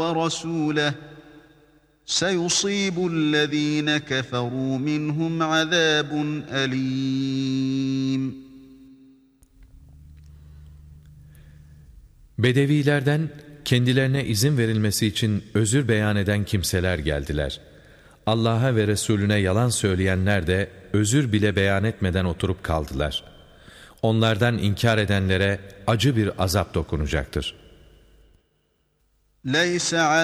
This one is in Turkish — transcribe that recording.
وَرَسُولَهُ سَيُصِيبُ الَّذ۪ينَ كَفَرُوا مِنْهُمْ عَذَابٌ أَلِيمٌ. Bedevilerden kendilerine izin verilmesi için özür beyan eden kimseler geldiler. Allah'a ve Resulüne yalan söyleyenler de özür bile beyan etmeden oturup kaldılar. Onlardan inkar edenlere acı bir azap dokunacaktır.